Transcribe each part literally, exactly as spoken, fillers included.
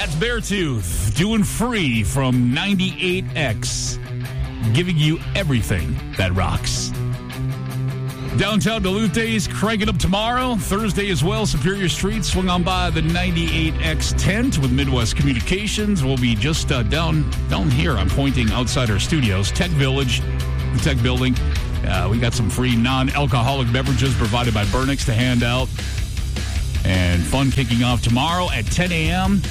That's Beartooth doing Free from ninety-eight X, giving you everything that rocks. Downtown Duluth Days cranking up tomorrow. Thursday as well, Superior Street. Swing on by the ninety-eight X tent with Midwest Communications. We'll be just uh, down down here. I'm pointing outside our studios. Tech Village, the Tech Building. Uh, we got some free non-alcoholic beverages provided by Burnix to hand out. And fun kicking off tomorrow at ten a.m.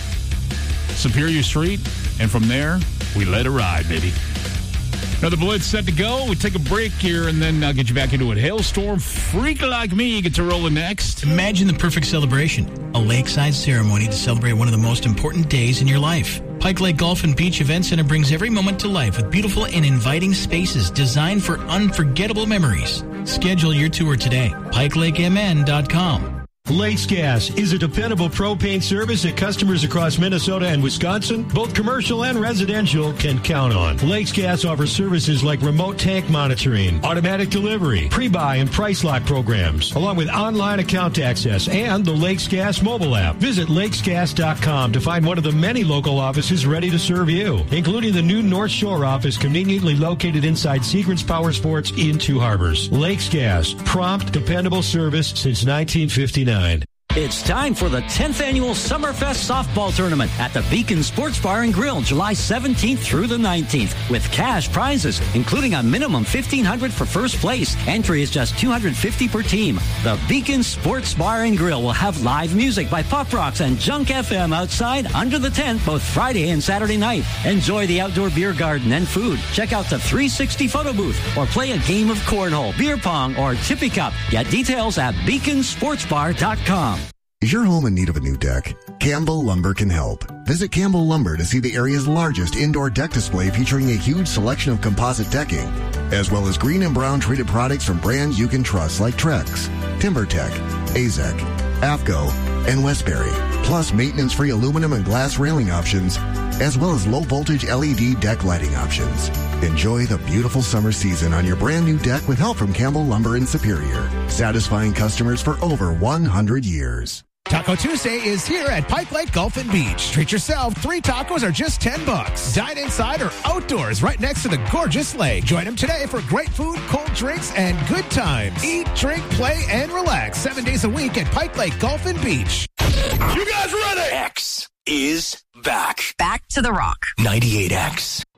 Superior Street. And from there, we let it ride, baby. Another Blitz set to go. We take a break here and then uh, get you back into it. Hailstorm Freak Like Me get to rolling next. Imagine the perfect celebration. A lakeside ceremony to celebrate one of the most important days in your life. Pike Lake Golf and Beach Event Center brings every moment to life with beautiful and inviting spaces designed for unforgettable memories. Schedule your tour today. pike lake m n dot com. Lakes Gas is a dependable propane service that customers across Minnesota and Wisconsin, both commercial and residential, can count on. Lakes Gas offers services like remote tank monitoring, automatic delivery, pre-buy and price lock programs, along with online account access and the Lakes Gas mobile app. Visit lakes gas dot com to find one of the many local offices ready to serve you, including the new North Shore office conveniently located inside Segrants Power Sports in Two Harbors. Lakes Gas, prompt, dependable service since nineteen fifty-nine. It's time for the tenth Annual Summerfest Softball Tournament at the Beacon Sports Bar and Grill, July seventeenth through the nineteenth, with cash prizes, including a minimum fifteen hundred dollars for first place. Entry is just two hundred fifty dollars per team. The Beacon Sports Bar and Grill will have live music by Pop Rocks and Junk F M outside under the tent both Friday and Saturday night. Enjoy the outdoor beer garden and food. Check out the three sixty photo booth or play a game of cornhole, beer pong, or tippy cup. Get details at beacon sports bar dot com. Is your home in need of a new deck? Campbell Lumber can help. Visit Campbell Lumber to see the area's largest indoor deck display featuring a huge selection of composite decking, as well as green and brown treated products from brands you can trust like Trex, TimberTech, Azek, AFCO, and Westbury, plus maintenance-free aluminum and glass railing options, as well as low-voltage L E D deck lighting options. Enjoy the beautiful summer season on your brand new deck with help from Campbell Lumber in Superior, satisfying customers for over one hundred years. Taco Tuesday is here at Pike Lake Golf and Beach. Treat yourself. Three tacos are just ten bucks. Dine inside or outdoors right next to the gorgeous lake. Join them today for great food, cold drinks, and good times. Eat, drink, play, and relax. Seven days a week at Pike Lake Golf and Beach. You guys ready? X is back. Back to the rock. ninety-eight X.